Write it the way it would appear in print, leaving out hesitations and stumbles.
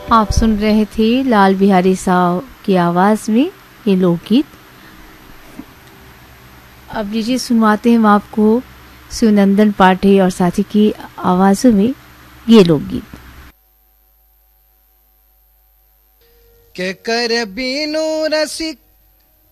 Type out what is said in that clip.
आप सुन रहे थे लाल बिहारी साहब की आवाज़ में ये लोकगीत। अब लीजिए सुनवाते हैं हम आपको सुनंदन पाठे और साथी की आवाज़ों में ये लोकगीत। के कर बीनू रसिक